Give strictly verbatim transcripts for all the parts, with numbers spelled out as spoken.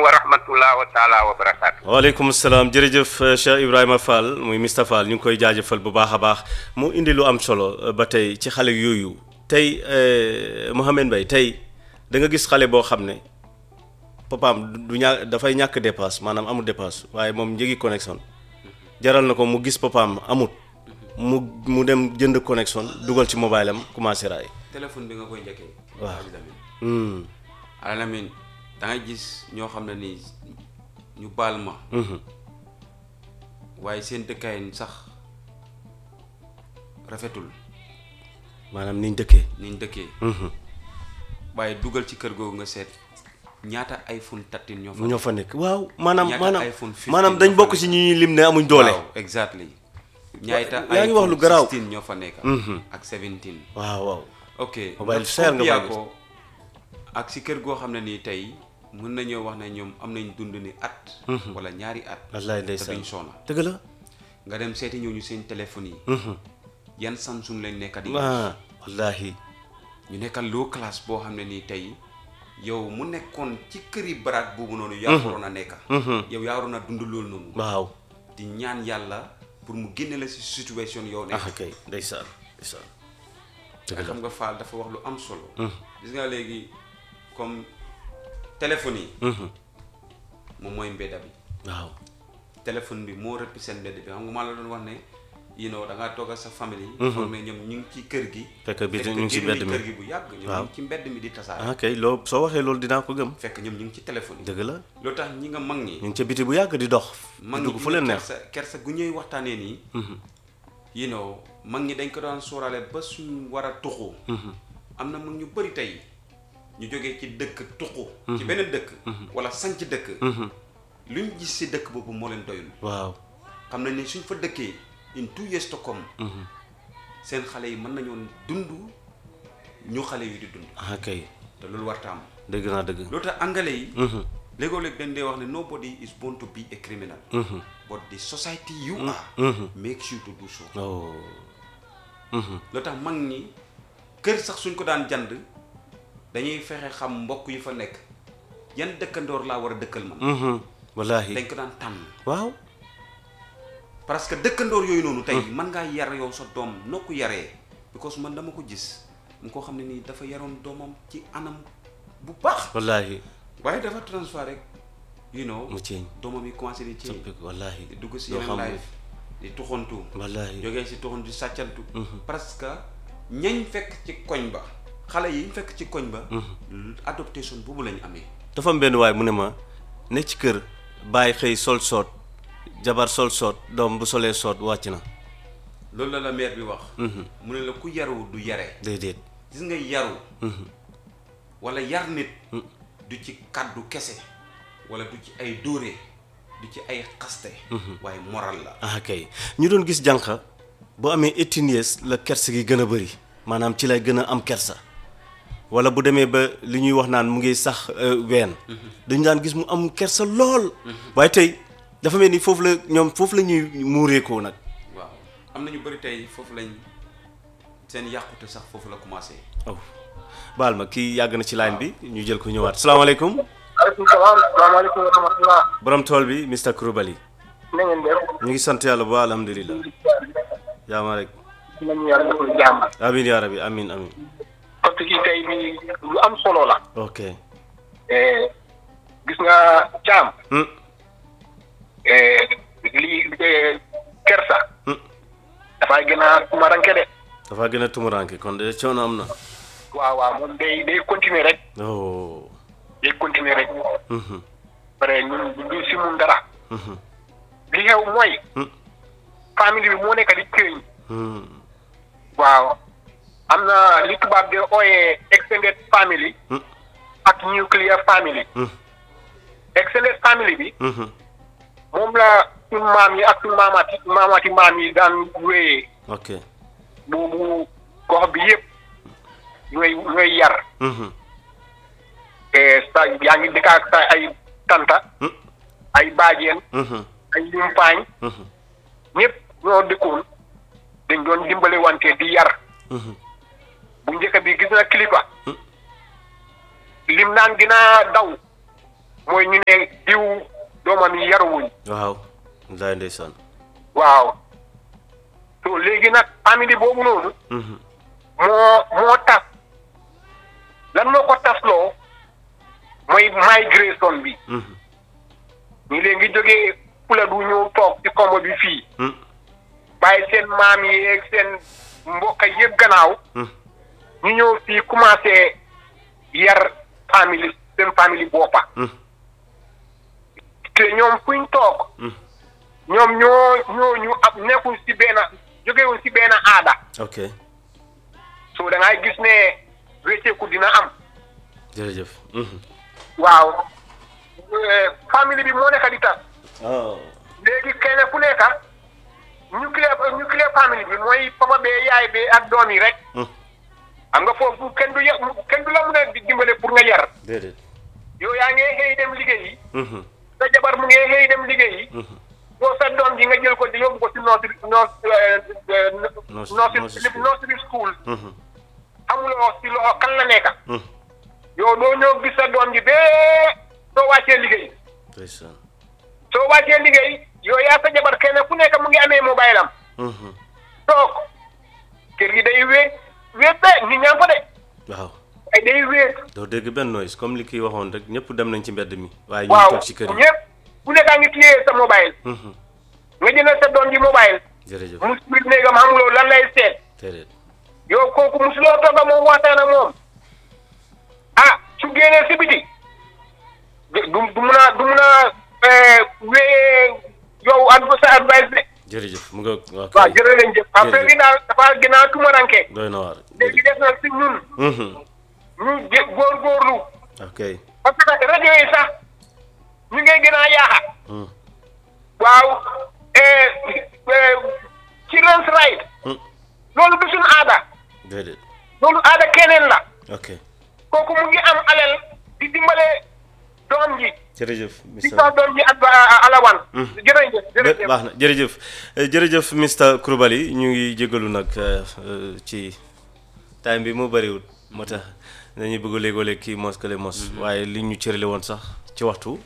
wa rahmatullah wa taala wa barakatuh. waaleykum salaam jërëjëf Cheikh Ibrahima Fall muy Mister Fall ñu ngi koy jaajëfal bu baax a baax mu indi lu am solo ba tey ci xale yooyu tey Mouhamed Mbaye tey da nga gis xale boo xam ne papaam du ñaa dafay ñàkk dépasse maanaam amul dépasse waaye moom njëgi connexion jaral na ko mu gis papaam amut mu mu dem jënd connexion dugal ci mobile am commencé raay. téléphone bi nga koy njëkkee. waaw Alamin. Alamin da ngay gis ñoo xam ne nii ñu baal ma. waaye seen dëkkaay sax rafetul. maanaam niñ dëkkee. niñ dëkkee. waaye dugal ci kër googu nga seet ñaata iPhone thirteen ñoo fa. ñoo fa nekk waaw maanaam maanaam iPhone fifteen maanaam dañ bokk ci ñi ñuy lim ne amuñ doole. waaw exactly. ñaata yaa ngi wax lu garaaw sixteen ñoo fa nekk. ak seventeen. waaw waaw. ok mobile cher nga ko ak si kër goo xam ne nii tey mën nañoo wax ne ñoom am nañ dund ni at. wala ñaari at. wallaay ndeysaan te duñ soona. dëgg la. nga dem seeti ñooñu seen téléphone yi. yan Samsung lañ nekk di. ah wallaahi. ñu nekkal low classe boo xam ne nii tey yow mu nekkoon ci këri baraat boobu noonu. yaa waroon a nekk. yow yaa waroon a dund loolu noonu. waaw. di ñaan yàlla pour mu génne la si situation yow nekk. ah kay ndeysaan ndeysaan. dëgg la xam nga Fall dafa wax lu am solo. gis nga léegi comme téléphone yi. moom mooy mbedda bi. waaw. téléphone bi moo représente mbedd bi xam nga maa la doon wax ne you know da ngaa toog ak sa famille. foog ne ñoom ñu ngi ci kër gi. fekk bi ñu ngi ci mbedd mi kër gi bu yàgg. ñoom ñu ngi ci mbedd mi di tasaare. ah kay loo soo waxee loolu dinaa ko gëm. fekk ñoom ñu ngi ci téléphone yi. dëgg la. loolu tax ñi nga mag ñi. ñu ngi ca biti bu yàgg di dox. mag ñi dugg fu leen neex kersa kersa gu ñuy waxtaanee nii. you know mag ñi dañ ko daan sóoraale ba suñ war a tuxu. am na mag ñu bëri tey ñu jógee ci dëkk tuxu. ci beneen dëkk. wala sanc dëkk. luñ gis si dëkk boobu moo leen doyul. waaw. xam nañ ne suñ fa dëkkee in two years to come. seen xale yi mën nañoo dund ñu xale yi di dund. ah kay. te loolu warta am. dëgg naa dëgg. loolu tax angale yi. léegoo-léeg dañ dee wax ne nobody is born to be a criminal. but the society you are. makes you to do so. oh. loolu tax mag ñi kër sax suñ ko daan jand dañuy fexe xam mbokk yi fa nekk yan dëkkandoor laa war a dëkkal man. wallaahi dañ ko daan tànn. waaw. parce que dëkkandoor yooyu noonu. tey mën ngaa yar yow sa doom noo ko yaree. because man dama ko gis mu koo xam ne nii dafa yaroon doomam ci anam bu baax. wallaahi. waaye dafa transfert rek you know mu ceeñ doomam yi commencé di ceeñ. soppiku wallaahi. di dugg si yoo yeneen xam life di tuxantu. wallaahi. jógee si tuxantu di sàccantu. parce que ñañ fekk ci koñ ba xale yi fekk ci koñ ba. adoption boobu lañ amee. dafa am benn waay mu ne ma ne ci kër bàyyi xëy sol soot jabar sol soot doom bu solee soot wàcc na. loolu la la maire bi wax. mu ne la ku yaru du yare. déedéet. gis nga yaru. wala yar nit. du ci kàddu kese wala du ci ay dóore du ci ay xaste. waaye moral la. ah kay ñu doon gis jànqa bu amee eighteen years la kersa gi gën a bëri maanaam ci lay gën a am kersa wala bu demee ba li ñuy wax naan mu ngi sax ween dañu daan gis mu am kersa lool. waaye tey dafa mel ni foofu la ñoom foofu la ñuy muureekoo nag. waaw am na ñu bëri tey foofu lañ seen yàqute sax foofu la commencé. oh baal ma kii yàgg na ci line bi ñu jël ko ñëwaat salaamaaleykum. maaleykum salaam salaamaaleykum wa rahmatulah. borom tool bi mister Coulibaly. na ngeen def. ñu ngi sant yàlla bu alhamdulilah. jaama rek. nañu yàlla defal jàmm. amiin yaa rabbi amiin amiin. parce que tey bi lu am solo la. ok. gis nga caam. lii kersa. dafay gën a tumaranke de. dafa gën a tumuranke kon de coono am na. waaw waaw moom day day continuer rek. oh. day continuer rek. pare ñun du si mun dara. li xew mooy. famille bi moo nekk di këriñ. waaw am na li tubaab de ooyee extended family. ak nuclear family. extended family bi. moom la suñu maam yi ak suñu maamaati maamaati maam yi daan wéyee. ok. boobu gox bi yëpp ñooy ñooy yar. te sa yaa ngi dëkk ak sa ay tanta. ay baajeen. ay yumpaañ. ñëpp ñoo dëkkoon dañ doon dimbale wante di yar. bu njëkk bi gis na kilifa. lim naan gën a daw mooy ñu ne diw doomam yi yaruwuñ. waaw ndaay ndeysaan. waaw so léegi nag famille boobu noonu. moo moo tas lan moo ko tasloo mooy migration bi. ñu léegi jógee pula du ñëw toog ci kombo bi fii. bàyyi seen maam yi ak seen mbokk yëpp gannaaw. ñu ñëw fii commencé yar famille seen famille boppa te ñoom fuñ toog. ñoom ñoo ñoo ñu ab nekkuñ si benn jógewuñ si benn aada. ok. so da ngay gis ne wécceeku dina am. jërëjëf. waaw famille bi moo nekk di tas. oh. léegi kenn ku nekk nucléaire nucléaire famille bi mooy papa bee yaay bee ak doom yi rek. xam nga foofu kenn du ya kenn du la mën a dimbale pour nga yar. déedéet. yow yaa ngi xëy dem liggéeyi. sa jabar mu ngi xëy dem liggéeyi. boo sa doom ji nga jël ko di yóbbu ko ci nursery nursery nursery school. xamuloo si loxo kan la nekk. yow doo ñëw gis sa doom ji bee soo wàccee liggéey. soo wàccee liggéey yow yaa sa jabar kenn ku nekk mu ngi amee mobile am. toog kër gi day wéet wéet be nit ñaa ko de. waaw. ay day wéet. doo dégg benn noise comme li kii waxoon rek ñëpp dem nañ ci mbedd mi. waaye ñu toog ci kër yi waaw ñëpp ku nekk a ngi téye sa mobile. nga jëndal sa doom ji mobile. jërëjëf mu si biir néegam xamuloo lan lay seet. déedéet. yow kooku musuloo toog ak moom waxtaan ak moom ah su génnee si biti du du mun a du mun a wéyee yow sa advice de. jërëjëf mu nga waaw waaw jërëjëf affaire bi daal dafa gën a tumaranke. doy na waar. léegi des na si ñun. ñu jé góorgóorlu. ok. parce que rajo yi sax ñu ngi gën a yaaxa. waaw children's right. loolu du suñu aada. déedéet. loolu aada keneen la. ok. kooku mu ngi am alal di dimbale doom ji. jërëjëf. di sax doom ji ak alawan. jërëjëf jërëjëf baax na jërëjëf jërëjëf mister Coulibaly ñu ngi jégalu nag ci time bi mu bëriwul moo tax dañuy bëgg léegoo-léeg kii mos kële mos. waaye li ñu cërale woon sax ci waxtu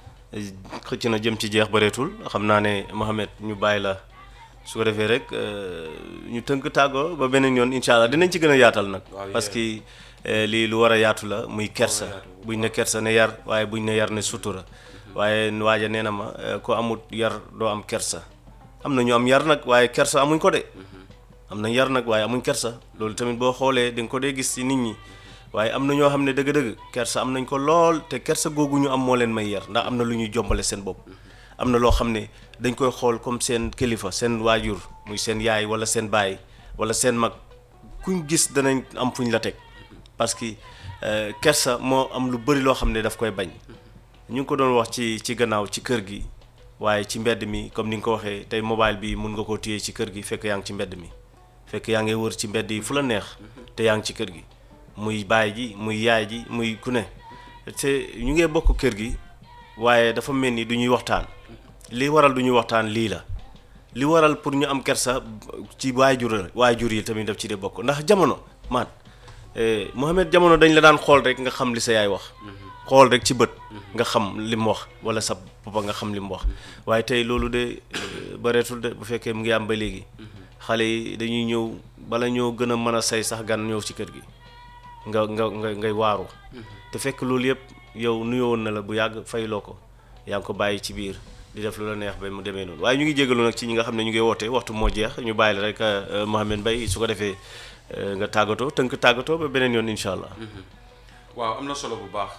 xëcc na jëm ci jeex bëreetul xam naa ne Mohamed ñu bàyyi la su ko defee rek ñu tënk tàggoo ba beneen yoon incha allah dinañ ci gën a yaatal nag. parce que lii lu war a yaatu la muy kersa buñ ne kersa ne yar waaye buñ ne yar ne sutura. waaye waaja nee na ma ko amut yar doo am kersa am na ñu am yar nag waaye kersa amuñ ko de. am nañ yar nag waaye amuñ kersa loolu tamit boo xoolee di nga ko dee gis ci nit ñi waaye am na ñoo xam ne dëgg-dëgg kersa am nañ ko lool te kersa googu ñu am moo leen may yar ndax am na lu ñuy jombale seen bopp. am na loo xam ne dañ koy xool comme seen kilifa seen waajur muy seen yaay wala seen baay wala seen mag kuñ gis danañ am fuñ la teg parce que kersa moo am lu bëri loo xam ne daf koy bañ. ñu ngi ko doon wax ci ci gannaaw ci kër gi waaye ci mbedd mi comme ni nga ko waxee tey mobile bi mun nga koo téye ci kër gi fekk yaa ngi ci mbedd mi fekk yaa ngi wër ci mbedd yi fu la neex te yaa ngi ci kër gi muy baay ji muy yaay ji muy ku ne te ñu ngee bokk kër gi waaye dafa mel ni du ñuy waxtaan li waral du ñuy waxtaan lii la li waral pour ñu am kersa ci waajur waajur yi tamit daf ci dee bokk ndax jamono maat Mohamed jamono dañ la daan xool rek nga xam li sa yaay wax xool rek ci bët nga xam li mu wax wala sa papa nga xam li mu wax waaye tey loolu de bareetul de bu fekkee mu ngi am ba léegi xale yi dañuy ñëw bala ñoo gën a mën a say sax gan ñëw ci kër gi nga nga nga ngay waaru te fekk loolu yëpp yow nuyoo woon na la bu yàgg fayloo ko yaa ngi ko bàyyi ci biir di def lu la neex ba mu demee noonu waaye ñu ngi jégalu nag ci ñi nga xam ne ñu ngi woote waxtu moo jeex ñu bàyyi la rek Mohamed Mbaye su ko defee nga tàggatoo tënk tàggatoo ba beneen yoon incha allah. waaw am na solo bu baax.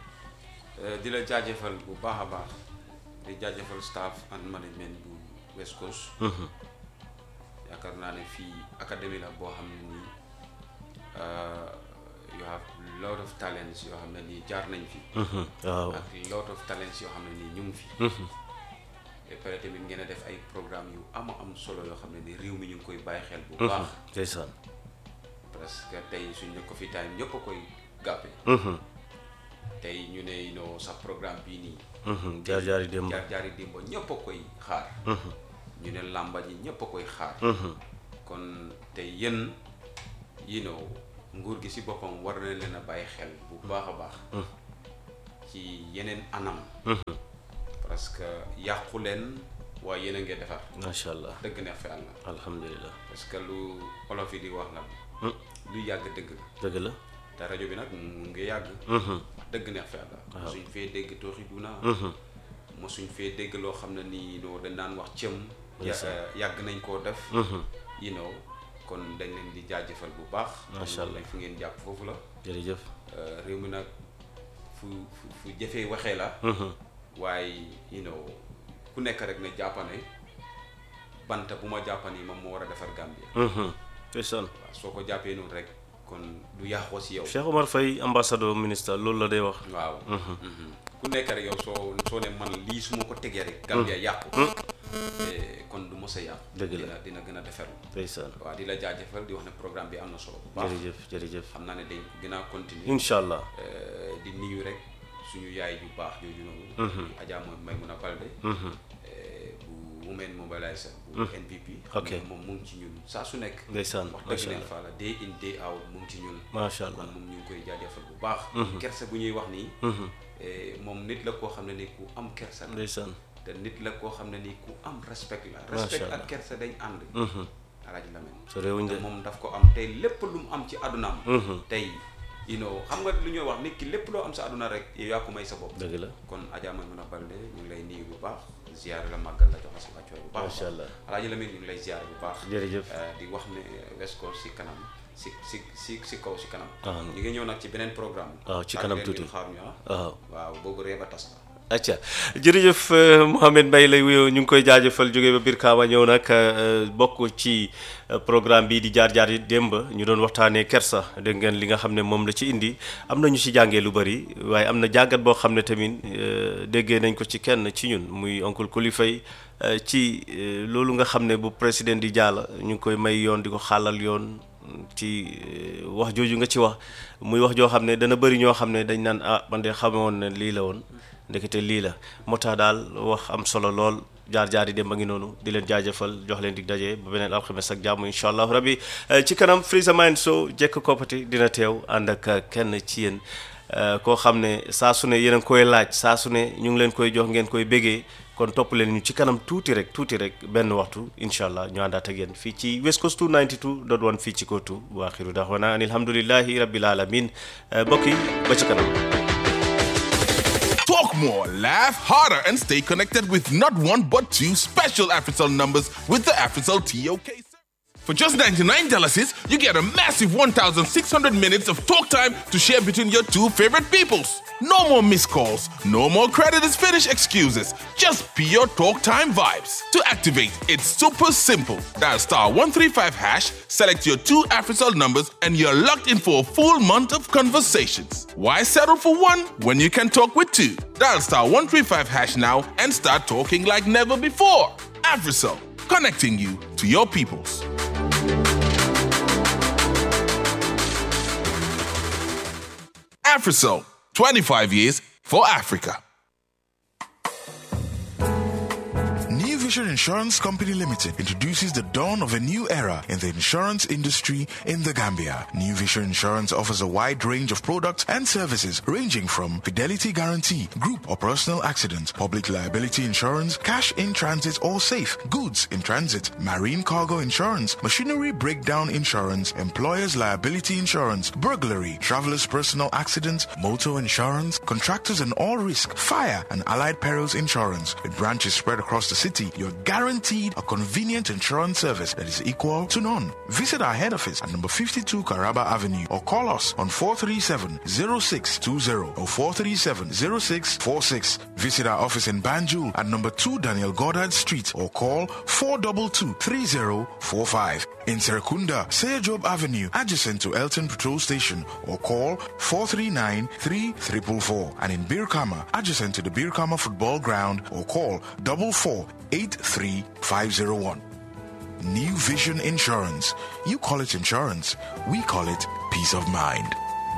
di la jaajëfal bu baax a baax di jaajëfal staff and management bu West Coast. yaakaar naa ne fii académie la boo xam ne nii you have lot of talents yoo xam ne nii jaar nañ fi. waaw ak lot of talents yoo xam ne nii ñu ngi fi. et pare tamit ngeen a def ay programme yu ama am solo yoo xam ne nii réew mi ñu ngi koy bàyyi xel bu baax. ndeysaan. parce que tey suñ ne Coffee Time ñëpp a koy gàppe. tey ñu ne no sa programme bii nii. jaar jaari démb jaar jaari démb ñëpp a koy xaar. ñu ne làmba ji ñëpp a koy xaar. kon tey yéen you know nguur gi si boppam war na leen a bàyyi xel bu baax a baax. ci yeneen anam parce que yàqu leen waaye yéen a ngi defar macha allah dëgg neex fi àlla alhamdulilah parce que lu olof yi di wax la lu yàgg dëgg la dëgg la te rajo bi nag mu ngi yàgg dëgg neex fi àlla suñ fee dégg tooxi duna mo suñ fee dégg loo xam ne nii noo dañ daan wax cëm yàgg nañ koo def you know kon dañ leen di jaajëfal bu baax macha allah fi ngeen jàpp foofu la jërëjëf réew mi nag fu fu fu jafee waxee la waaye you know ku nekk rek ne jàppane banta bu ma jàppani moom moo war a defar Gambia ndeysaan waaw soo ko jàppee noonu rek kon du yàqoo si yow Cheikh Omar Faye ambassadeur ministre loolu la day wax waaw ku nekk rek yow soo soo ne man lii su ma ko tegee rek Gambia yàqu kon du mos a yàqu dëgg la dina dina gën a defaru ndeysaan waaw di la jaajëfal di wax ne programme bi am na solo bu baax jërëjëf jërëjëf xam naa ne dañ ko gën a continuer incha allah di nuyu rek suñu yaay ju baax jooju noonu Adja Maymuna Balde bu Women Mobiliser bu N P P ok moom mu ngi ci ñun saa su nekk ndeysaan wax dëgg leen fa la day in day out mu ngi ci ñun macha allah moom ñu ngi koy jaajëfal bu baax kersa bu ñuy wax nii moom nit la koo xam ne ni ku am kersa la ndeysaan te nit la koo xam ne ni ku am respect la respect ak kersa dañ ànd Alaaji Lamin so réewuñ de moom daf ko am tey lépp lu mu am ci àddunaam tey you know xam nga lu ñuy wax nit ki lépp loo am sa àdduna rek yow yaa ko may sa bopp dëgg la kon Adja Maymuna Balde ñu ngi lay nuyu bu baax ziyaare la màggal la joxe si wàccooy bu baax macha allah Alaaji Lamin ñu ngi lay ziyaare bu baax jërëjëf di wax ne West Coast si kanam si si si si kaw si kanam ah ñu ngi ñëw nag ci beneen programme waaw ci kanam tuuti xaar ñu waaw waaw boobu réeba tas la acca jërëjëf Mouhamed Mbaye lay wuyoo ñu ngi koy jaajëfal jógee ba biir Kaama ñëw nag bokk ci programme bi di jaar jaar yi démb ñu doon waxtaanee kersa dégg ngeen li nga xam ne moom la ci indi am na ñu ci jàngee lu bari waaye am na jàngat boo xam ne tamit déggee nañ ko ci kenn ci ñun muy oncle Koli Faye ci loolu nga xam ne bu président di jaala ñu ngi koy may yoon di ko xaalal yoon ci wax jooju nga ci wax muy wax joo xam ne dana bëri ñoo xam ne dañ naan ah man de xame woon ne lii la woon ndekete lii la moo tax daal wax am solo lool jaar jaar yi dem ba ngi noonu di leen jaajëfal jox leen dig daje ba beneen alxames ak jàmm incha allahu rabbi ci kanam Freezer Mind Show jekk koppati dina teew ànd ak kenn ci yéen koo xam ne saa su ne yéen a ngi koy laaj saa su ne ñu ngi leen koy jox ngeen koy bégee kon topp leen ñu ci kanam tuuti rek tuuti rek benn waxtu incha allah ñu àndaat ak yéen fii ci West Coast two ninety-two dot one fii ci Kotu wa axiru daxwana an alhamdulillahi rabbil alamin mbokk yi ba ci kanam. Talk more, laugh harder, and stay connected with not one but two special AfriCell numbers with the AfriCell T O K. For just ninety-nine dollars, you get a massive one thousand six hundred minutes of talk time to share between your two favorite peoples. No more missed calls, no more credit is finished excuses, just pure talk time vibes. To activate, it's super simple. Dial star one three five hash, select your two AfriCell numbers, and you're locked in for a full month of conversations. Why settle for one when you can talk with two? Dial star one three five hash now and start talking like never before. AfriCell, connecting you to your peoples. AfriCell, twenty-five years for Africa. New Vision Insurance Company Limited introduces the dawn of a new era in the insurance industry in the Gambia. New Vision Insurance offers a wide range of products and services ranging from fidelity guarantee, group or personal accident, public liability insurance, cash in transit or safe, goods in transit, marine cargo insurance, machinery breakdown insurance, employer's liability insurance, burglary, traveler's personal accident, motor insurance, contractors and all risk, fire and allied perils insurance. With branches spread across the city, you're guaranteed a convenient insurance service that is equal to none. Visit our head office at number fifty-two Caraba Avenue or call us on four three seven, zero six two zero or four three seven, zero six four six. Visit our office in Banjul at number two Daniel Goddard Street or call four two two, three zero four five. In Serekunda, Seyajob Avenue, adjacent to Elton Patrol Station or call four three nine, three four four four. And in Birkama, adjacent to the Birkama Football Ground or call four four, eight three five zero one. New Vision Insurance. You call it insurance, we call it peace of mind.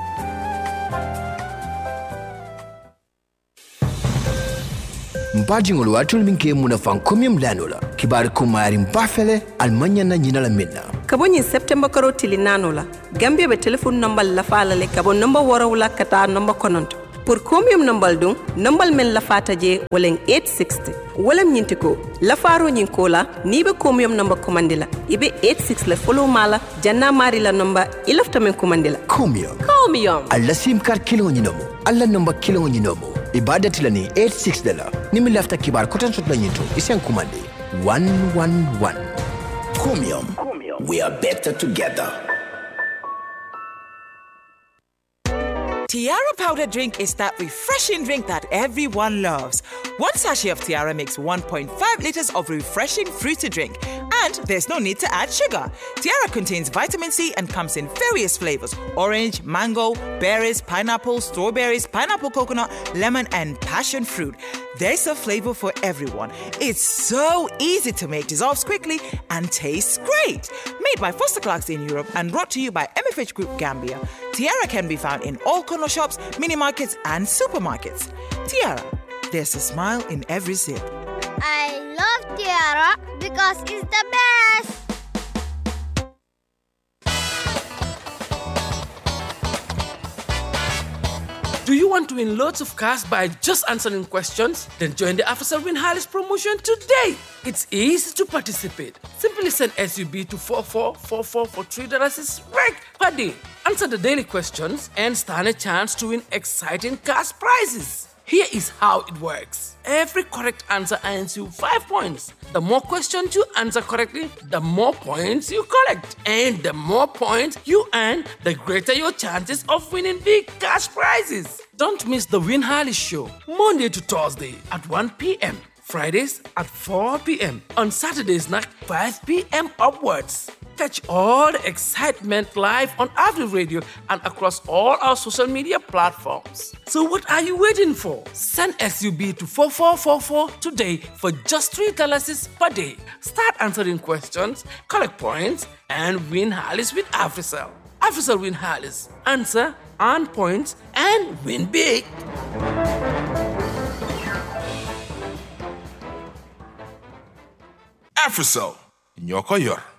Mbajingol watul minke muna fankomium lanola kibari kumari mbafele almanya na nyina la minna kabonyi September karo tili nanola Gambia be telephone number la fala le kabo number warawla kata number kononto pour comium nombal dum nombal men la fata je walen eight sixty walam nyinti ko la faro nyin kola ni be comium number commandila ibe eight six la follow mala janna mari la number ilafta men commandila comium comium alla sim card kilo nyinomo alla number kilo nyinomo ibadati la ni eight six dala ni mi lafta kibar kotan sot la nyinto isen commande one one one comium we are better together. Tiara powder drink is that refreshing drink that everyone loves. One sachet of Tiara makes one point five liters of refreshing fruity drink. And there's no need to add sugar. Tiara contains vitamin C and comes in various flavors: orange, mango, berries, pineapple, strawberries, pineapple coconut, lemon, and passion fruit. There's a flavor for everyone. It's so easy to make, dissolves quickly, and tastes great. Made by Foster Clarks in Europe and brought to you by M F H Group Gambia, Tiara can be found in all corner shops, mini markets, and supermarkets. Tiara, there's a smile in every sip. I love Tiara because it's the best. Do you want to win loads of cash by just answering questions? Then join the After Win Harris promotion today. It's easy to participate. Simply send S U B to four four four four for three dollars right per day. Answer the daily questions and stand a chance to win exciting cash prizes. Here is how it works. Every correct answer earns you five points. The more questions you answer correctly, the more points you collect. And the more points you earn, the greater your chances of winning big cash prizes. Don't miss the Win Harley Show, Monday to Thursday at one p.m. Fridays at four p.m. On Saturdays at five p.m. upwards. Catch all the excitement live on Avid Radio and across all our social media platforms. So what are you waiting for? Send S U B to four four four four today for just three dollars per day. Start answering questions, collect points, and win Harleys with AfriCell. AfriCell Win Harleys. Answer, earn points, and win big. AfriCell, Nyoko Yor.